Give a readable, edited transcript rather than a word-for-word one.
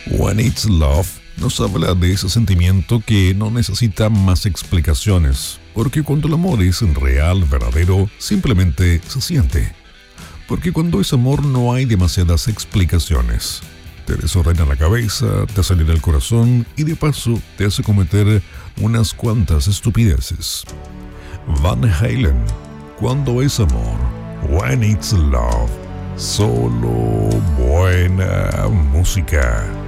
When It's Love nos habla de ese sentimiento que no necesita más explicaciones, porque cuando el amor es real, verdadero, simplemente se siente. Porque cuando es amor no hay demasiadas explicaciones. Te desordena la cabeza, te acelera el corazón y de paso te hace cometer unas cuantas estupideces. Van Halen, cuando es amor, When It's Love, solo buena música.